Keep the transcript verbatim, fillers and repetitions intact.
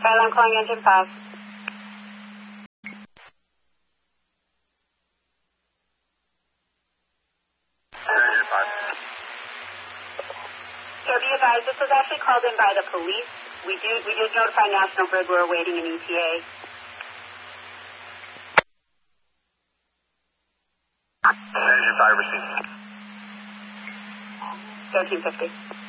Kyle, I'm calling engine five. Engine five. So be advised, this was actually called in by the police. We did, we did notify National Grid we're awaiting an E T A. Engine five received. thirteen fifty.